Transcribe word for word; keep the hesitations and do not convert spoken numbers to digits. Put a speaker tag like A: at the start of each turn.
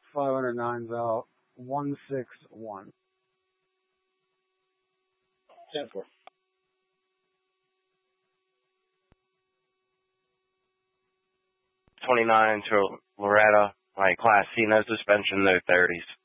A: five hundred nine Val one six one.
B: ten four.
C: twenty-nine to Loretta, like Class C, no suspension, no thirties.